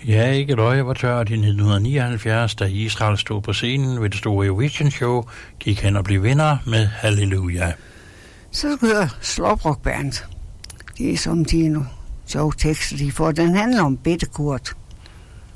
Ja, ikke et øje var tørt i 1979, da Israel stod på scenen ved det store Eurovision Show, gik hen og blev vinder med Halleluja. Så skal vi høre Sloprock Band. Det er som de nu sjove tekster, de får. Den handler om Bette Kurt.